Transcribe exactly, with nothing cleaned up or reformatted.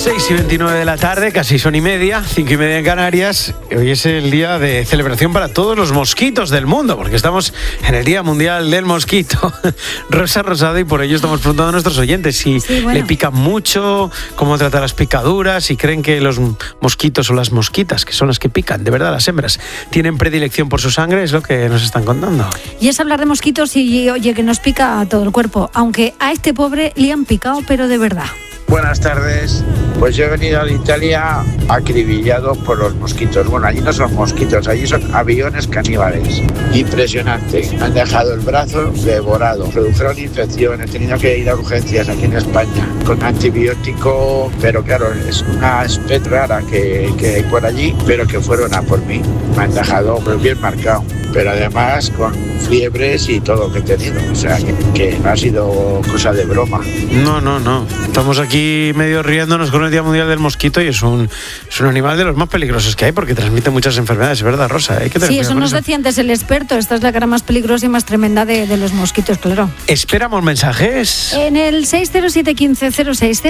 seis y veintinueve de la tarde, casi son y media, cinco y media en Canarias. Hoy es el día de celebración para todos los mosquitos del mundo, porque estamos en el Día Mundial del Mosquito. Rosa Rosado, y por ello estamos preguntando a nuestros oyentes si sí, bueno. le pican mucho, cómo trata las picaduras, si creen que los mosquitos o las mosquitas, que son las que pican, de verdad las hembras, tienen predilección por su sangre, es lo que nos están contando. Y es hablar de mosquitos y, oye, que nos pica a todo el cuerpo, aunque a este pobre le han picado, pero de verdad. Buenas tardes, pues yo he venido de Italia acribillado por los mosquitos. Bueno, allí no son mosquitos, allí son aviones caníbales. Impresionante, me han dejado el brazo devorado, produjeron infección, he tenido que ir a urgencias aquí en España con antibiótico, pero claro, es una especie rara que, que hay por allí, pero que fueron a por mí. Me han dejado pues, bien marcado, pero además con fiebres y todo lo que he tenido, o sea, que, que no ha sido cosa de broma. No, no, no, estamos aquí medio riéndonos con el Día Mundial del Mosquito y es un, es un animal de los más peligrosos que hay porque transmite muchas enfermedades, ¿verdad, Rosa? Hay que tener sí, eso nos eso. decía antes el experto, esta es la cara más peligrosa y más tremenda de, de los mosquitos, claro. Esperamos mensajes. En el seis cero siete uno cinco cero seis